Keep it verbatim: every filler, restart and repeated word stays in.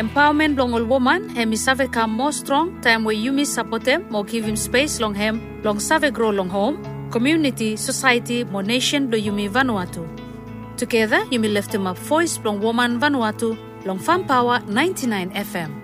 Empowerment long all woman, hemi save come more strong, time where you miss support him, more give him space long him, long save grow long home, community, society, more nation do you me Vanuatu. Together, you may lift him up voice long woman Vanuatu, long Farm Power ninety-nine F M.